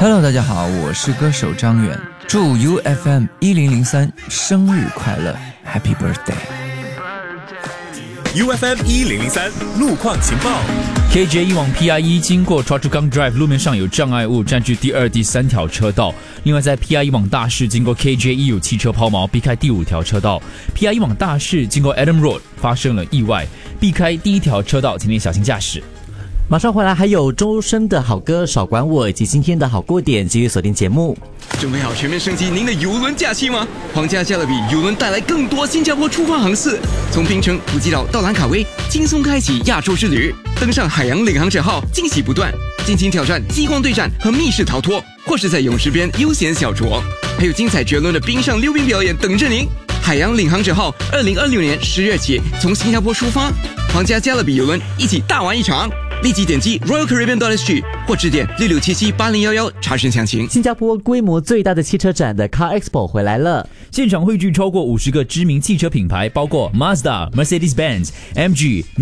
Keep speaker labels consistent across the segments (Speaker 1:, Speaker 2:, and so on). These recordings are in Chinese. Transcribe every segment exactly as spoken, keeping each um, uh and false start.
Speaker 1: Hello， 大家好，我是歌手张远，祝 U F M 一零零三生日快乐 ，Happy Birthday！U
Speaker 2: F M 一零零三路况情报
Speaker 3: ，K J 一往 P I 一经过 Choa Chu Kang Drive 路面上有障碍物，占据第二、第三条车道。另外，在 P I 一往大市经过 K J 一有汽车抛锚，避开第五条车道。P I 一往大市经过 Adam Road 发生了意外，避开第一条车道，请你小心驾驶。
Speaker 4: 马上回来，还有周深的好歌少管我，以及今天的好过点，继续锁定节目。
Speaker 5: 准备好全面升级您的邮轮假期吗？皇家加勒比邮轮带来更多新加坡出发航次，从槟城、普吉岛到兰卡威，轻松开启亚洲之旅。登上海洋领航者号，惊喜不断，尽情挑战激光对战和密室逃脱，或是在泳池边悠闲小酌，还有精彩绝伦的冰上溜冰表演等着您。海洋领航者号二零二六年十月起从新加坡出发，皇家加勒比邮轮一起大玩一场。立即点击 royal caribbean dot s g 或致电六六七七八零一一查询详情。
Speaker 4: 新加坡规模最大的汽车展的 Car Expo 回来了，
Speaker 3: 现场汇聚超过五十个知名汽车品牌，包括 Mazda、Mercedes-Benz、M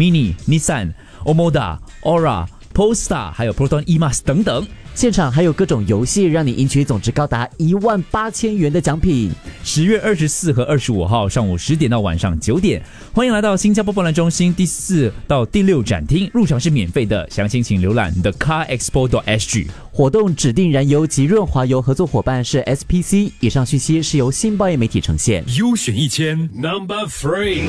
Speaker 3: G、Mini、Nissan、Omoda、Aura、Polestar 还有 Proton E-Mas 等等。
Speaker 4: 现场还有各种游戏，让你赢取总值高达一万八千元的奖品。
Speaker 3: 十月二十四和二十五号上午十点到晚上九点，欢迎来到新加坡博览中心第四到第六展厅，入场是免费的，详情请浏览 the car expo dot s g。
Speaker 4: 活动指定燃油及润滑油合作伙伴是 S P C。以上讯息是由新报业媒体呈现。
Speaker 2: 优选一千 Number Three。